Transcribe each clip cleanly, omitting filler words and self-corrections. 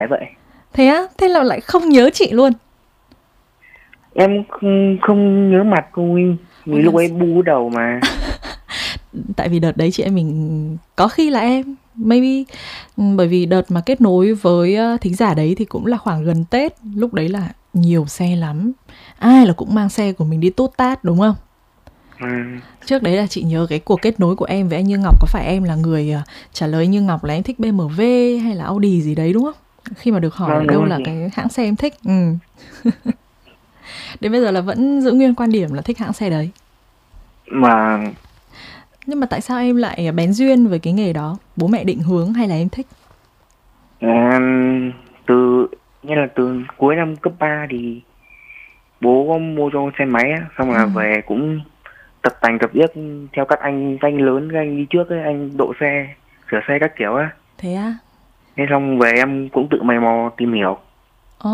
vậy. Thế á? Thế là lại không nhớ chị luôn? Em không nhớ mặt cô ấy, Ôi vì lúc làm ấy bu đầu mà. tại vì đợt đấy chị em mình có khi là em maybe bởi vì đợt mà kết nối với thính giả đấy thì cũng là khoảng gần Tết, lúc đấy là nhiều xe lắm, ai là cũng mang xe của mình đi tút tát đúng không? À, Trước đấy là chị nhớ cái cuộc kết nối của em với anh Như Ngọc, có phải em là người trả lời Như Ngọc là em thích BMW hay là Audi gì đấy đúng không? Khi mà được hỏi là vâng đúng đâu rồi là chị. cái hãng xe em thích. Đến bây giờ là vẫn giữ nguyên quan điểm là thích hãng xe đấy. Mà Nhưng mà tại sao em lại bén duyên với cái nghề đó? Bố mẹ định hướng hay là em thích? em từ như là từ cuối năm cấp 3 thì bố có mua cho xe máy á, xong là về cũng tập tành tập viết theo các anh lớn, các anh đi trước ấy, anh độ xe, sửa xe các kiểu á. Thế á? Thế xong về em cũng tự mày mò tìm hiểu. Ồ,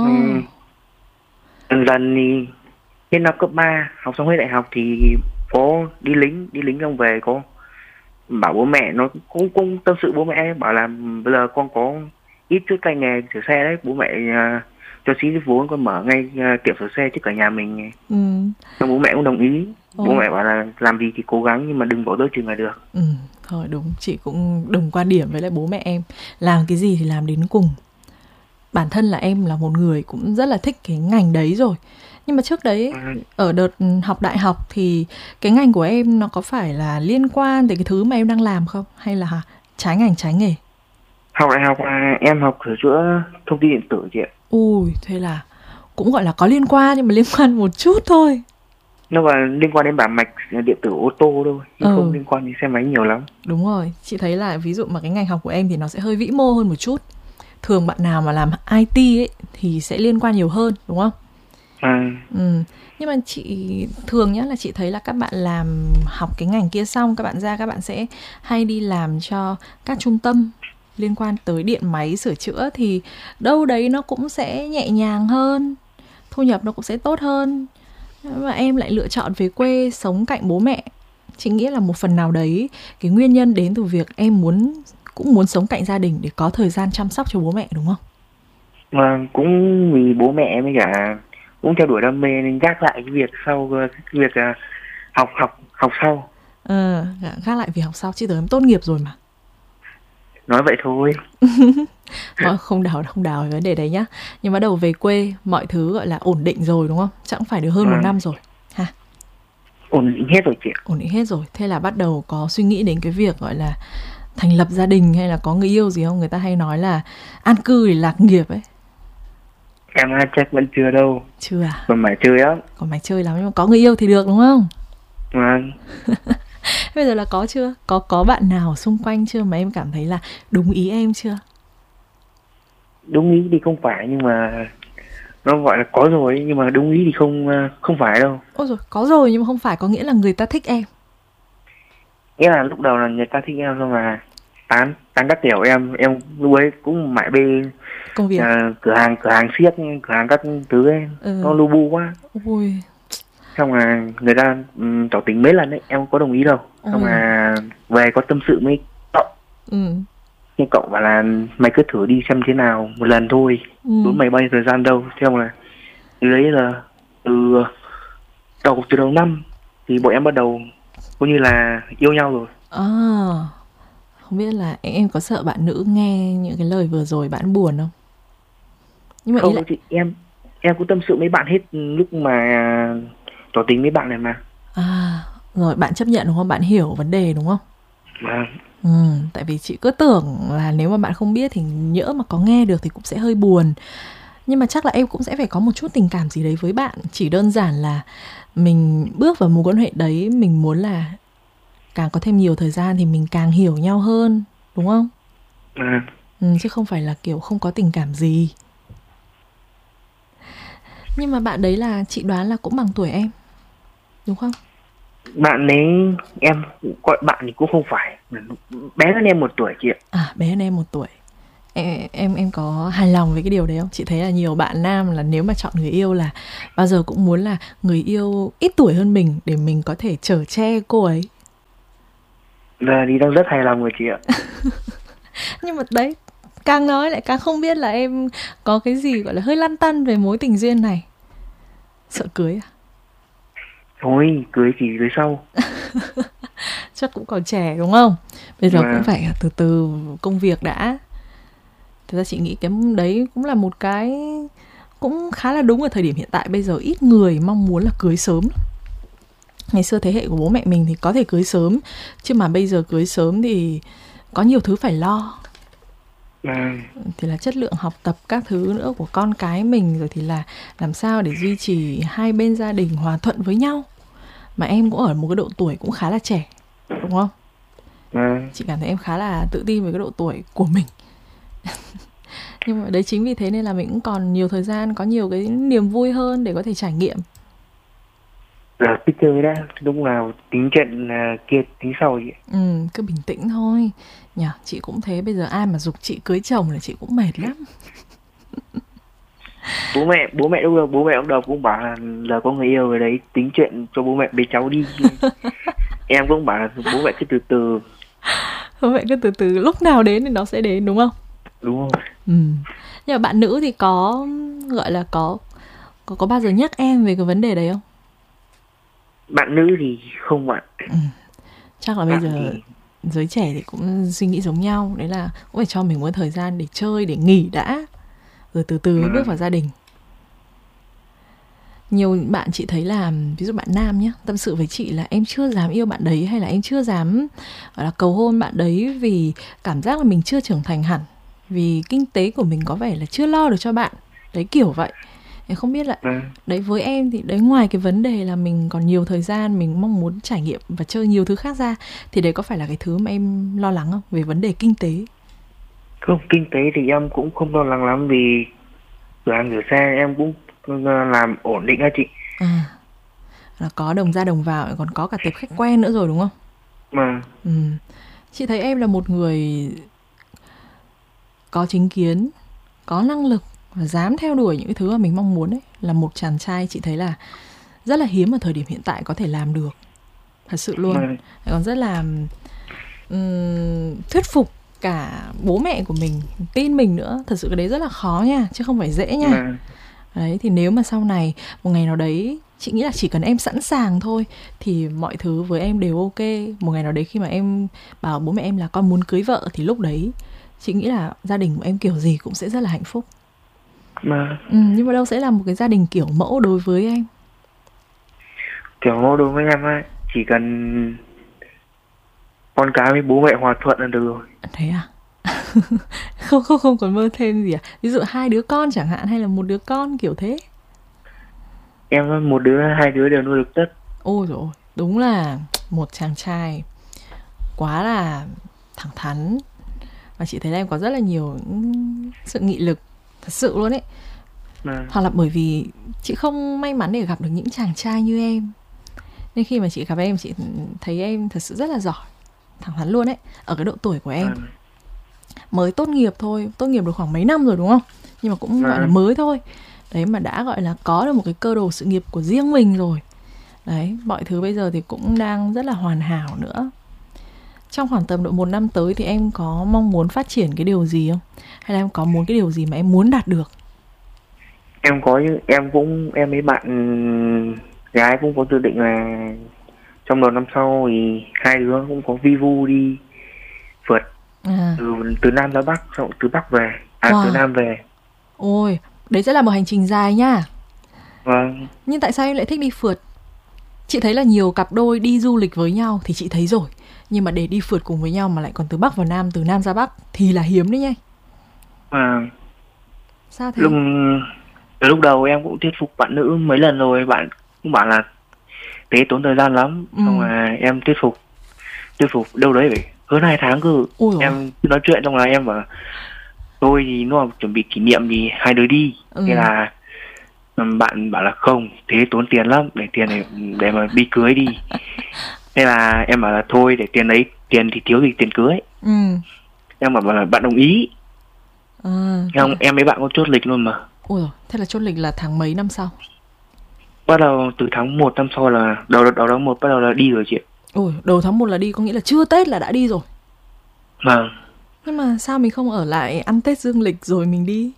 Dần dần thì lên năm cấp 3 học xong hết đại học thì có đi lính xong về có bảo bố mẹ, nó cũng tâm sự bố mẹ bảo là bây giờ con có ít chút tay nghề sửa xe đấy, bố mẹ cho xin vốn con mở ngay tiệm sửa xe trước cả nhà mình. ừm, Xong bố mẹ cũng đồng ý, bố ồ, mẹ bảo là làm gì thì cố gắng nhưng mà đừng bỏ đôi chừng là được. thôi đúng, chị cũng đồng quan điểm với lại bố mẹ em. Làm cái gì thì làm đến cùng. Bản thân là em là một người cũng rất là thích cái ngành đấy rồi. Nhưng mà trước đấy, ở đợt học đại học thì cái ngành của em nó có phải là liên quan tới cái thứ mà em đang làm không? Hay là trái ngành trái nghề? Học đại học em học sửa chữa thông tin điện tử chị ạ. Ui, thế là cũng gọi là có liên quan nhưng mà liên quan một chút thôi. Nó là liên quan đến bảng mạch điện tử ô tô thôi chứ không Ừ, liên quan đến xe máy nhiều lắm. đúng rồi. Chị thấy là ví dụ mà cái ngành học của em thì nó sẽ hơi vĩ mô hơn một chút. Thường bạn nào mà làm IT ấy thì sẽ liên quan nhiều hơn, đúng không? À, Ừ. Nhưng mà chị thường nhá là chị thấy là các bạn làm học cái ngành kia xong các bạn ra các bạn sẽ hay đi làm cho các trung tâm liên quan tới điện máy sửa chữa thì đâu đấy nó cũng sẽ nhẹ nhàng hơn, thu nhập nó cũng sẽ tốt hơn. Mà em lại lựa chọn về quê sống cạnh bố mẹ. Chị nghĩ là một phần nào đấy cái nguyên nhân đến từ việc em cũng muốn sống cạnh gia đình để có thời gian chăm sóc cho bố mẹ đúng không? mà cũng vì bố mẹ với cả cũng theo đuổi đam mê nên gác lại cái việc sau, cái việc học học học sau. Ờ, gác lại vì học sau chứ giờ em tốt nghiệp rồi mà. Nói vậy thôi. Thôi không đào về vấn đề đấy nhá. Nhưng bắt đầu về quê mọi thứ gọi là ổn định rồi đúng không? Chắc cũng phải được hơn một Mà năm rồi. Ha, ổn định hết rồi chị ạ. ổn định hết rồi. Thế là bắt đầu có suy nghĩ đến cái việc gọi là thành lập gia đình hay là có người yêu gì không? Người ta hay nói là an cư để lạc nghiệp ấy. Em chắc vẫn chưa đâu, Chưa à? còn mải chơi lắm. Còn mày chơi lắm nhưng mà có người yêu thì được đúng không? Mà Bây giờ là có chưa? Có bạn nào xung quanh chưa mà em cảm thấy là đúng ý em chưa? đúng ý thì không phải, nhưng mà nó gọi là có rồi ấy, nhưng mà đúng ý thì không phải đâu. Ôi rồi có rồi nhưng mà không phải có nghĩa là người ta thích em. Nghĩa là lúc đầu là người ta thích em xong là tán tán các kiểu, em lúc ấy cũng mải bê Công việc. cửa hàng siếc, cửa hàng các thứ ấy, Ừ. nó lu bu quá. Ui. Xong là người ta tỏ tình mấy lần đấy, em không có đồng ý đâu. Xong Ôi. là về có tâm sự với cậu, Ừ. nhưng cậu bảo là mày cứ thử đi xem thế nào, một lần thôi, Ừ. tốn mày bao nhiêu thời gian đâu. Thế xong là từ đấy là từ từ đầu năm thì bọn em bắt đầu coi như là yêu nhau rồi. À, không biết là em có sợ bạn nữ nghe những cái lời vừa rồi bạn buồn không? Nhưng mà ý Không lại đâu chị, em cũng tâm sự với bạn hết lúc mà tỏ tình với bạn này mà. à rồi bạn chấp nhận đúng không? Bạn hiểu vấn đề đúng không? Và Ừ, tại vì chị cứ tưởng là nếu mà bạn không biết thì nhỡ mà có nghe được thì cũng sẽ hơi buồn. Nhưng mà chắc là em cũng sẽ phải có một chút tình cảm gì đấy với bạn. Chỉ đơn giản là mình bước vào mối quan hệ đấy mình muốn là càng có thêm nhiều thời gian thì mình càng hiểu nhau hơn, đúng không? à, Chứ không phải là kiểu không có tình cảm gì. Nhưng mà bạn đấy là chị đoán là cũng bằng tuổi em, đúng không? bạn ấy, em gọi bạn thì cũng không phải, bé hơn em 1 tuổi chị ạ. À, bé hơn em 1 tuổi. Em có hài lòng với cái điều đấy không? Chị thấy là nhiều bạn nam là nếu mà chọn người yêu là bao giờ cũng muốn là người yêu ít tuổi hơn mình để mình có thể chở che cô ấy. Giờ thì đang rất hài lòng rồi chị ạ. Nhưng mà đấy, càng nói lại càng không biết là em có cái gì gọi là hơi lăn tăn về mối tình duyên này. Sợ cưới à? Thôi cưới thì cưới sau. Chắc cũng còn trẻ đúng không? Bây giờ Mà cũng phải từ từ công việc đã. Thực ra chị nghĩ cái đấy cũng là một cái cũng khá là đúng ở thời điểm hiện tại. Bây giờ ít người mong muốn là cưới sớm. Ngày xưa thế hệ của bố mẹ mình thì có thể cưới sớm, chứ mà bây giờ cưới sớm thì có nhiều thứ phải lo. Thì là chất lượng học tập các thứ nữa của con cái mình, rồi thì là làm sao để duy trì hai bên gia đình hòa thuận với nhau. Mà em cũng ở một cái độ tuổi cũng khá là trẻ, đúng không? Chị cảm thấy em khá là tự tin về cái độ tuổi của mình. Nhưng mà đấy, chính vì thế nên là mình cũng còn nhiều thời gian, có nhiều cái niềm vui hơn để có thể trải nghiệm. giờ cứ chơi đã, lúc nào tính chuyện kia tính sau vậy. Cứ bình tĩnh thôi nhỉ. Chị cũng thế, bây giờ ai mà giục chị cưới chồng là chị cũng mệt lắm. Bố mẹ lúc đầu cũng bảo là giờ có người yêu rồi đấy, tính chuyện cho bố mẹ bế cháu đi. Em cũng bảo là bố mẹ cứ từ từ. Bố mẹ cứ từ từ, lúc nào đến thì nó sẽ đến, đúng không? Đúng rồi. Nhưng mà bạn nữ thì có gọi là có bao giờ nhắc em về cái vấn đề đấy không? Bạn nữ thì không bạn. Chắc là bây giờ giới trẻ thì cũng suy nghĩ giống nhau. Đấy là cũng phải cho mình một thời gian để chơi, để nghỉ đã, rồi từ từ bước vào gia đình. Nhiều bạn chị thấy là, ví dụ bạn nam nhá, tâm sự với chị là em chưa dám yêu bạn đấy, hay là em chưa dám gọi là cầu hôn bạn đấy vì cảm giác là mình chưa trưởng thành hẳn, vì kinh tế của mình có vẻ là chưa lo được cho bạn. Đấy, kiểu vậy. Em không biết là đấy, với em thì đấy, ngoài cái vấn đề là mình còn nhiều thời gian, mình mong muốn trải nghiệm và chơi nhiều thứ khác ra, thì đấy có phải là cái thứ mà em lo lắng không, về vấn đề kinh tế? Không, kinh tế thì em cũng không lo lắng lắm, vì cửa hàng rửa xe em cũng làm ổn định á chị. Là có đồng ra đồng vào, còn có cả tệp khách quen nữa rồi, đúng không? Chị thấy em là một người có chính kiến, có năng lực và dám theo đuổi những cái thứ mà mình mong muốn ấy. Là một chàng trai chị thấy là rất là hiếm ở thời điểm hiện tại có thể làm được. Thật sự luôn. Còn rất là thuyết phục cả bố mẹ của mình tin mình nữa. Thật sự cái đấy rất là khó nha, chứ không phải dễ nha. Đấy, thì nếu mà sau này một ngày nào đấy, chị nghĩ là chỉ cần em sẵn sàng thôi thì mọi thứ với em đều ok. Một ngày nào đấy khi mà em bảo bố mẹ em là con muốn cưới vợ, thì lúc đấy chị nghĩ là gia đình của em kiểu gì cũng sẽ rất là hạnh phúc. Nhưng mà đâu sẽ là một cái gia đình kiểu mẫu đối với em? Kiểu mẫu đối với em ấy, chỉ cần con cái với bố mẹ hòa thuận là được rồi. Thế à? Không còn mơ thêm gì à? Ví dụ 2 đứa con chẳng hạn, hay là 1 đứa con kiểu thế? Em 1 đứa 2 đứa đều nuôi được tất. Ôi dồi ôi, đúng là một chàng trai quá là thẳng thắn. Và chị thấy là em có rất là nhiều sự nghị lực, thật sự luôn ấy. Hoặc là bởi vì chị không may mắn để gặp được những chàng trai như em, nên khi mà chị gặp em, chị thấy em thật sự rất là giỏi, thẳng thắn luôn ấy. Ở cái độ tuổi của em, mới tốt nghiệp thôi, tốt nghiệp được khoảng mấy năm rồi đúng không? Nhưng mà cũng gọi là mới thôi. Đấy, mà đã gọi là có được một cái cơ đồ sự nghiệp của riêng mình rồi. Đấy, mọi thứ bây giờ thì cũng đang rất là hoàn hảo nữa. Trong khoảng tầm độ 1 năm tới thì em có mong muốn phát triển cái điều gì không? Hay là em có muốn cái điều gì mà em muốn đạt được? Em có chứ, em với bạn gái cũng có dự định là trong đầu năm sau thì 2 đứa cũng có vi vu đi vượt từ Nam ra Bắc, xong từ Bắc về, từ Nam về. Ôi, đấy sẽ là một hành trình dài nha. Vâng. Nhưng tại sao em lại thích đi phượt? Chị thấy là nhiều cặp đôi đi du lịch với nhau thì chị thấy rồi, nhưng mà để đi phượt cùng với nhau mà lại còn từ Bắc vào Nam, từ Nam ra Bắc thì là hiếm đấy nha. Sao thế? Lúc đầu em cũng thuyết phục bạn nữ mấy lần rồi, bạn cũng bảo là thế tốn thời gian lắm. Xong rồi em thuyết phục đâu đấy phải hơn 2 tháng cơ. Em nói chuyện xong là em bảo tôi thì nó chuẩn bị kỷ niệm thì 2 đứa đi. Thế là bạn bảo là không, thế tốn tiền lắm, để tiền này để mà đi cưới đi. Thế là em bảo là thôi, để tiền đấy, tiền thì thiếu gì tiền cưới. Em bảo là bạn đồng ý. Không, em với bạn có chốt lịch luôn mà. Ôi dồi, thế là chốt lịch là tháng mấy năm sau? Bắt đầu từ tháng 1 năm sau là đầu tháng 1 bắt đầu là đi rồi chị. Ôi, đầu tháng 1 là đi, có nghĩa là chưa Tết là đã đi rồi. Vâng. Nhưng mà sao mình không ở lại ăn Tết dương lịch rồi mình đi,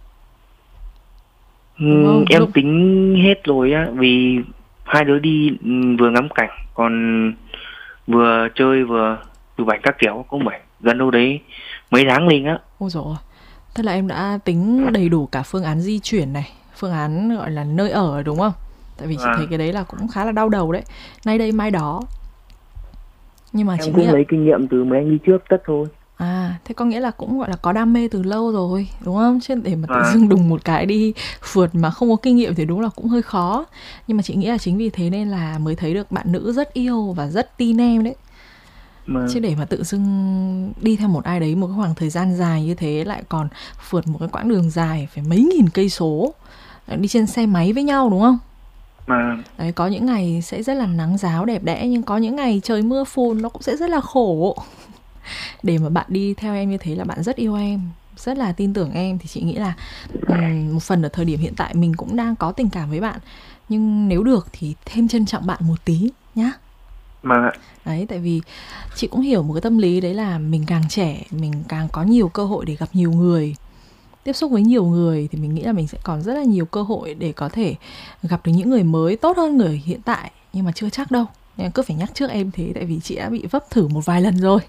đúng không? Em tính hết rồi á, vì hai đứa đi vừa ngắm cảnh, còn vừa chơi vừa chụp ảnh các kiểu, cũng phải gần đâu đấy mấy tháng liền á. Ôi dồi ôi, thế là em đã tính đầy đủ cả phương án di chuyển này, phương án gọi là nơi ở đúng không? Tại vì chị thấy cái đấy là cũng khá là đau đầu đấy, nay đây mai đó. Nhưng mà chị Em nghĩ cũng là lấy kinh nghiệm từ mấy anh đi trước tất thôi. thế có nghĩa là cũng gọi là có đam mê từ lâu rồi, đúng không? Chứ để mà tự À, dưng đùng một cái đi phượt mà không có kinh nghiệm thì đúng là cũng hơi khó. Nhưng mà chị nghĩ là chính vì thế nên là mới thấy được bạn nữ rất yêu và rất tin em đấy. mà Chứ để mà tự dưng đi theo một ai đấy một cái khoảng thời gian dài như thế, lại còn phượt một cái quãng đường dài phải mấy nghìn cây số, đi trên xe máy với nhau đúng không? mà Đấy, có những ngày sẽ rất là nắng ráo đẹp đẽ, nhưng có những ngày trời mưa phùn nó cũng sẽ rất là khổ. Để mà bạn đi theo em như thế là bạn rất yêu em, rất là tin tưởng em, thì chị nghĩ là một phần ở thời điểm hiện tại mình cũng đang có tình cảm với bạn, nhưng nếu được thì thêm trân trọng bạn một tí nhá. mà Đấy, tại vì chị cũng hiểu một cái tâm lý đấy là mình càng trẻ mình càng có nhiều cơ hội để gặp nhiều người, tiếp xúc với nhiều người, thì mình nghĩ là mình sẽ còn rất là nhiều cơ hội để có thể gặp được những người mới tốt hơn người hiện tại, nhưng mà chưa chắc đâu. Nên cứ phải nhắc trước em thế, tại vì chị đã bị vấp thử một vài lần rồi.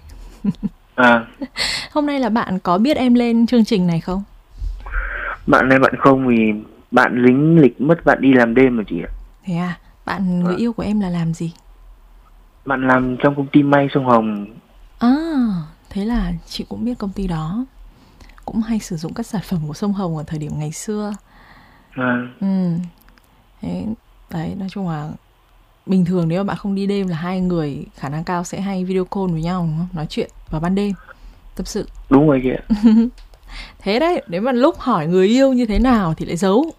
à Hôm nay là bạn có biết em lên chương trình này không? bạn này bạn không, vì bạn lính lịch mất, bạn đi làm đêm rồi chị ạ. Thế à, bạn người yêu của em là làm gì? Bạn làm trong công ty may sông Hồng. À, thế là chị cũng biết công ty đó, cũng hay sử dụng các sản phẩm của sông Hồng ở thời điểm ngày xưa. À, Ừ, thế đấy, nói chung là bình thường nếu mà bạn không đi đêm là hai người khả năng cao sẽ hay video call với nhau đúng không? Nói chuyện vào ban đêm, tâm sự. đúng rồi chị ạ. Thế đấy, nếu mà lúc hỏi người yêu như thế nào thì lại giấu.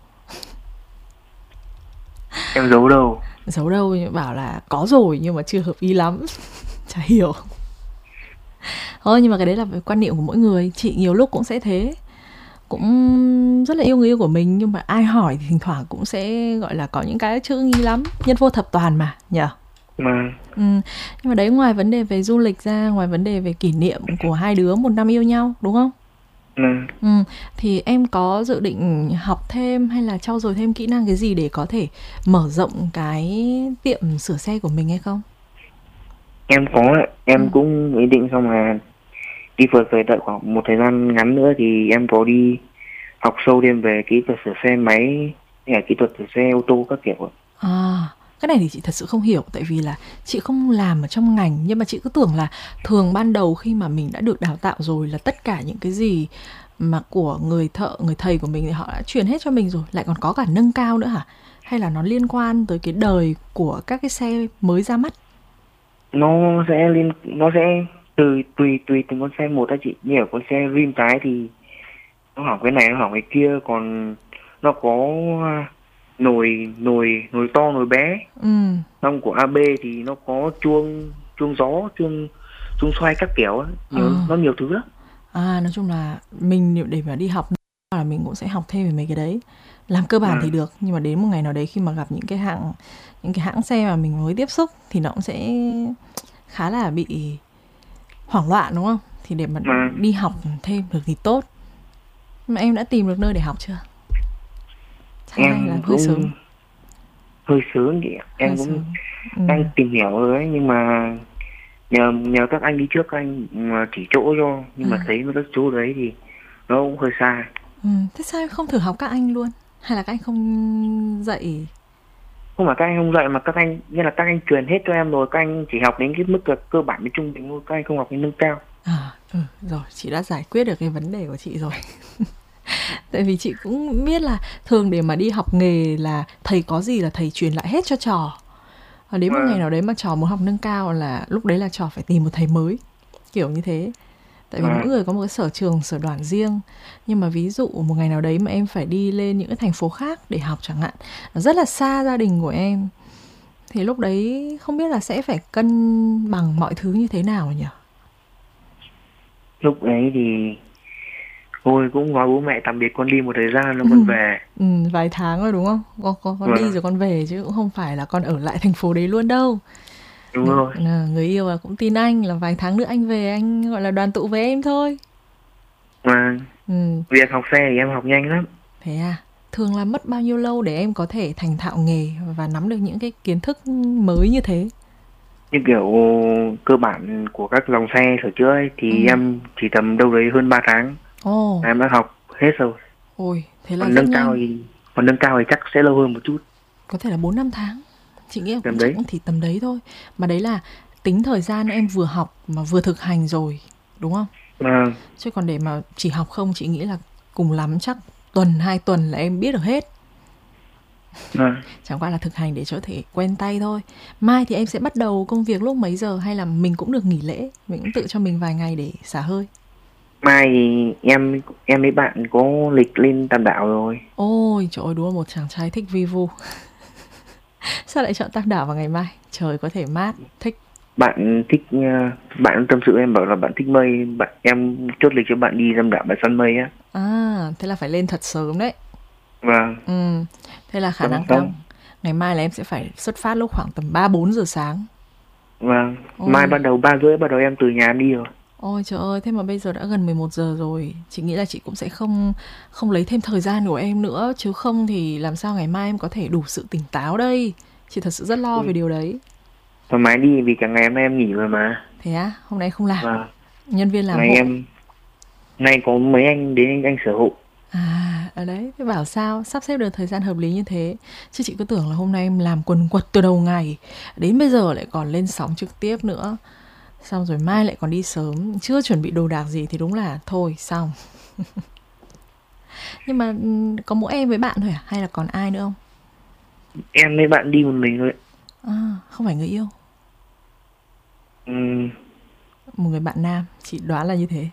Em giấu đâu. Giấu đâu, bảo là có rồi nhưng mà chưa hợp ý lắm. Chả hiểu. Thôi nhưng mà cái đấy là quan niệm của mỗi người. Chị nhiều lúc cũng sẽ thế, cũng rất là yêu người yêu của mình, nhưng mà ai hỏi thì thỉnh thoảng cũng sẽ gọi là có những cái chữ nghi lắm, nhân vô thập toàn mà nhở. Mà Nhưng mà đấy, ngoài vấn đề về du lịch ra, ngoài vấn đề về kỷ niệm của hai đứa một năm yêu nhau đúng không? Ừ, thì em có dự định học thêm hay là trau dồi thêm kỹ năng cái gì để có thể mở rộng cái tiệm sửa xe của mình hay không? em có ạ. Ừ. Em cũng ý định xong là đi phượt về, đợi khoảng một thời gian ngắn nữa thì em có đi học sâu thêm về kỹ thuật sửa xe máy, hay là kỹ thuật sửa xe ô tô các kiểu ạ. À, cái này thì chị thật sự không hiểu, tại vì là chị không làm ở trong ngành, nhưng mà chị cứ tưởng là thường ban đầu khi mà mình đã được đào tạo rồi là tất cả những cái gì mà của người thợ, người thầy của mình thì họ đã truyền hết cho mình rồi, lại còn có cả nâng cao nữa hả? Hay là nó liên quan tới cái đời của các cái xe mới ra mắt? Nó sẽ tùy từng con xe một đó chị. Như ở con xe rim cái thì nó hỏng cái này, nó hỏng cái kia, còn nó có nồi nồi nồi to nồi bé. Ừ. Xong của AB thì nó có chuông chuông gió, chuông chuông xoay các kiểu á, Ờ. nó nhiều thứ lắm. Nói chung là mình để mà đi học là mình cũng sẽ học thêm về mấy cái đấy. Làm cơ bản thì được, nhưng mà đến một ngày nào đấy khi mà gặp những cái hãng xe mà mình mới tiếp xúc thì nó cũng sẽ khá là bị hoảng loạn đúng không? Thì để mà đi học thêm được thì tốt. Nhưng mà em đã tìm được nơi để học chưa? Hay là Em hơi sớm? cũng hơi sớm chị ạ. Em Hơi cũng sớm. đang tìm hiểu rồi ấy, nhưng mà nhờ các anh đi trước, các anh mà chỉ chỗ cho, nhưng mà thấy các chỗ đấy thì nó cũng hơi xa. Thế sao em không thử học các anh luôn? Hay là các anh không dạy? Không phải các anh không dạy, mà các anh như là các anh truyền hết cho em rồi, các anh chỉ học đến cái mức cơ bản đến trung bình thôi, các anh không học đến nâng cao. Rồi, chị đã giải quyết được cái vấn đề của chị rồi. Tại vì chị cũng biết là thường để mà đi học nghề là thầy có gì là thầy truyền lại hết cho trò. Và đến một ngày nào đấy mà trò muốn học nâng cao là lúc đấy là trò phải tìm một thầy mới, kiểu như thế. Tại vì mỗi người có một cái sở trường, sở đoản riêng. Nhưng mà ví dụ một ngày nào đấy mà em phải đi lên những cái thành phố khác để học chẳng hạn, nó rất là xa gia đình của em, thì lúc đấy không biết là sẽ phải cân bằng mọi thứ như thế nào nhỉ? Lúc đấy thì thôi cũng nói bố mẹ tạm biệt, con đi một thời gian rồi con về. Vài tháng rồi đúng không? Con đi rồi con về, chứ cũng không phải là con ở lại thành phố đấy luôn đâu. Đúng rồi. Người yêu là cũng tin anh là vài tháng nữa anh về, anh gọi là đoàn tụ với em thôi. Mà Ừ, việc học xe thì em học nhanh lắm. thế à? Thường là mất bao nhiêu lâu để em có thể thành thạo nghề và nắm được những cái kiến thức mới như thế? Như kiểu cơ bản của các dòng xe sửa chữa ấy, Ừ. thì em chỉ tầm đâu đấy hơn 3 tháng Ồ, là em đã học hết rồi. ôi, thế là Còn rất nâng cao nhanh. thì còn nâng cao thì chắc sẽ lâu hơn một chút. Có thể là 4-5 tháng. Chị nghĩ là cũng Tầm chắc đấy. cũng thì tầm đấy thôi. Mà đấy là tính thời gian em vừa học mà vừa thực hành rồi, đúng không? Mà Chứ còn để mà chỉ học không, chị nghĩ là cùng lắm chắc tuần 2 tuần là em biết được hết. mà Chẳng qua là thực hành để cho thể quen tay thôi. Mai thì em sẽ bắt đầu công việc lúc mấy giờ, hay là mình cũng được nghỉ lễ, mình cũng tự cho mình vài ngày để xả hơi? mai thì em với bạn có lịch lên Tam Đảo rồi. Ôi trời ơi, đúng là một chàng trai thích vi vu. Sao lại chọn Tam Đảo vào ngày mai? Trời có thể mát, thích. Bạn thích bạn tâm sự em bảo là bạn thích mây, em chốt lịch cho bạn đi Tam Đảo, bạn săn mây á. À, thế là phải lên thật sớm đấy. Vâng, Ừ, thế là khả tầm năng cao xong. ngày mai là em sẽ phải xuất phát lúc khoảng tầm 3-4 giờ sáng. Vâng, mai Ôi, bắt đầu 3 rưỡi bắt đầu em từ nhà em đi rồi. ôi trời ơi, thế mà bây giờ đã gần 11 giờ rồi. Chị nghĩ là chị cũng sẽ không không lấy thêm thời gian của em nữa, chứ không thì làm sao ngày mai em có thể đủ sự tỉnh táo đây. Chị thật sự rất lo về Ừ, điều đấy. thoải mái đi vì cả ngày hôm nay em nghỉ rồi mà. Thế á, hôm nay không làm. Vâng, Nhân viên làm này hộ. em nay có mấy anh đến anh sở hộ. À, ở đấy, thế bảo sao sắp xếp được thời gian hợp lý như thế. Chứ chị cứ tưởng là hôm nay em làm quần quật từ đầu ngày, đến bây giờ lại còn lên sóng trực tiếp nữa. Xong rồi mai lại còn đi sớm, chưa chuẩn bị đồ đạc gì thì đúng là thôi xong. Nhưng mà có mỗi em với bạn thôi à? Hay là còn ai nữa không? Em với bạn đi một mình thôi. À, không phải người yêu. Ừm, Một người bạn nam, chị đoán là như thế.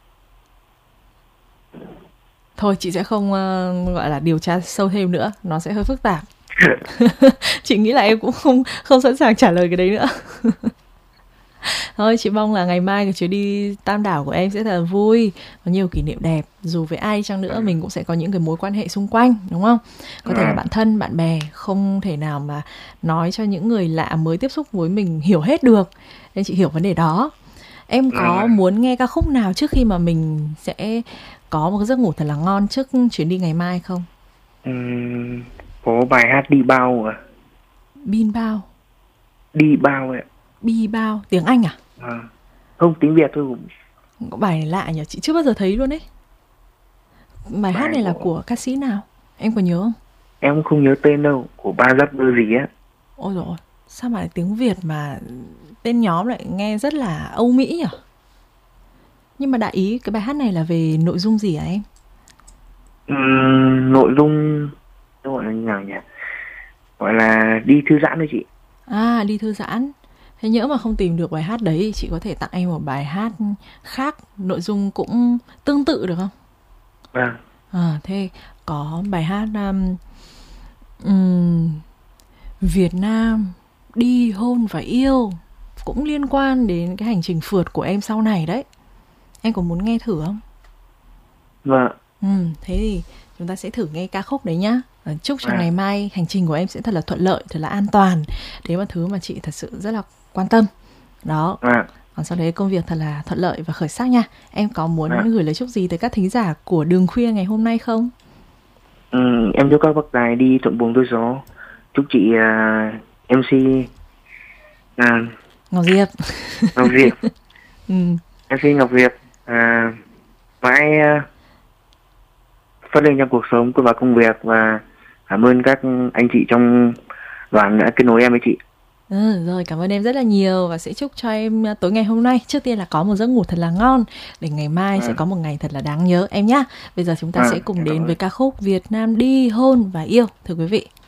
Thôi chị sẽ không gọi là điều tra sâu thêm nữa, nó sẽ hơi phức tạp. Chị nghĩ là em cũng không không sẵn sàng trả lời cái đấy nữa. Thôi chị mong là ngày mai cái chuyến đi Tam Đảo của em sẽ thật là vui, có nhiều kỷ niệm đẹp. Dù với ai chăng nữa mình cũng sẽ có những cái mối quan hệ xung quanh, đúng không? Có thể là bạn thân, bạn bè, không thể nào mà nói cho những người lạ mới tiếp xúc với mình hiểu hết được. Nên chị hiểu vấn đề đó. Em có muốn nghe ca khúc nào trước khi mà mình sẽ có một cái giấc ngủ thật là ngon trước chuyến đi ngày mai không? ừm, có bài hát đi bao à? Bin bao, Đi bao ấy. bi bao, tiếng Anh à? À, không, tiếng Việt thôi. Có bài này lạ nhỉ, chị chưa bao giờ thấy luôn đấy. Bài hát Bài này là của của ca sĩ nào? Em có nhớ không? em cũng không nhớ tên đâu, của ba rapper gì á. Ôi dồi ôi, sao mà lại tiếng Việt mà tên nhóm lại nghe rất là Âu Mỹ nhỉ? Nhưng mà đại ý cái bài hát này là về nội dung gì hả em? Nội dung nó gọi là như nào nhỉ? Gọi là đi thư giãn thôi chị. À, đi thư giãn. Thế nhỡ mà không tìm được bài hát đấy, chị có thể tặng em một bài hát khác, nội dung cũng tương tự được không? Vâng. À, thế có bài hát ừm, Việt Nam đi hôn và yêu, cũng liên quan đến cái hành trình phượt của em sau này đấy. Em có muốn nghe thử không? Vâng. Thế thì chúng ta sẽ thử nghe ca khúc đấy nhá. Chúc cho Vâng. ngày mai hành trình của em sẽ thật là thuận lợi, thật là an toàn. Đấy là thứ mà chị thật sự rất là quan tâm. Đó. Vâng. Còn sau đấy công việc thật là thuận lợi và khởi sắc nha. Em có muốn Vâng. gửi lời chúc gì tới các thính giả của Đường Khuya ngày hôm nay không? Em chúc các bác tài đi thuận buồm xuôi gió. Chúc chị MC Ngọc Diệp. Ngọc Diệp, Ừm, MC Ngọc Diệp mãi phát lên trong cuộc sống và công việc, và cảm ơn các anh chị trong đoàn đã kết nối em với chị. Rồi cảm ơn em rất là nhiều và sẽ chúc cho em tối ngày hôm nay trước tiên là có một giấc ngủ thật là ngon để ngày mai sẽ có một ngày thật là đáng nhớ em nhá. Bây giờ chúng ta sẽ cùng đến với ca khúc Việt Nam đi hôn và yêu, thưa quý vị.